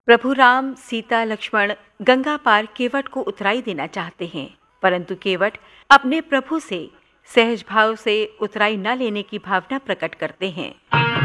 प्रभु राम, सीता, लक्ष्मण गंगा पार केवट को उतराई देना चाहते हैं, परंतु केवट अपने प्रभु से सहज भाव से उतराई न लेने की भावना प्रकट करते हैं।